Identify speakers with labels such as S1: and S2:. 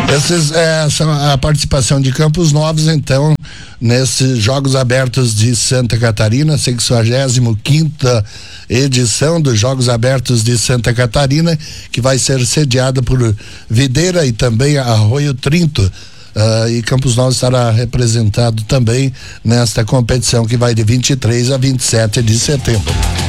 S1: São a participação de Campos Novos, então, nesses Jogos Abertos de Santa Catarina, 65ª edição dos Jogos Abertos de Santa Catarina, que vai ser sediada por Videira e também Arroio Trinto. E Campos Novos estará representado também nesta competição que vai de 23 a 27 de setembro.